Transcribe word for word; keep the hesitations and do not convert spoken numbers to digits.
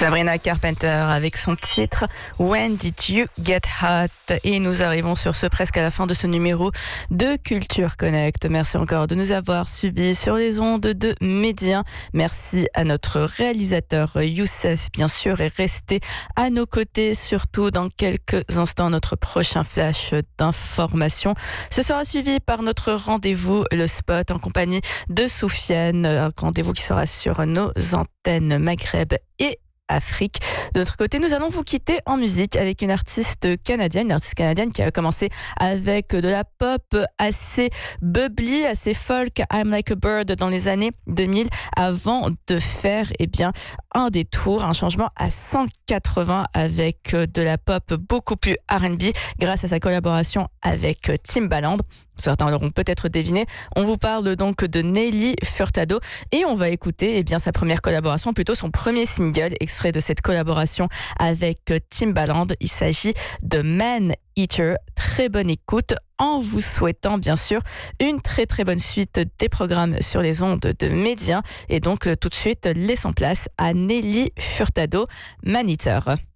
Sabrina Carpenter avec son titre When Did You Get Hot? Et nous arrivons sur ce presque à la fin de ce numéro de Culture Connect. Merci encore de nous avoir suivis sur les ondes de Média. Merci à notre réalisateur Youssef, bien sûr, et restez à nos côtés, surtout dans quelques instants, notre prochain flash d'information. Ce sera suivi par notre rendez-vous, le spot, en compagnie de Soufiane, un rendez-vous qui sera sur nos antennes Maghreb et Afrique. De notre côté, nous allons vous quitter en musique avec une artiste canadienne, une artiste canadienne qui a commencé avec de la pop assez bubbly, assez folk, I'm Like a Bird dans les années deux mille, avant de faire eh bien, un détour, un changement à cent quatre-vingts avec de la pop beaucoup plus R and B grâce à sa collaboration avec Timbaland. Certains l'auront peut-être deviné. On vous parle donc de Nelly Furtado et on va écouter eh bien, sa première collaboration, plutôt son premier single, extrait de cette collaboration avec Timbaland. Il s'agit de Man Eater. Très bonne écoute en vous souhaitant bien sûr une très très bonne suite des programmes sur les ondes de Média. Et donc tout de suite, laissons place à Nelly Furtado, Man Eater.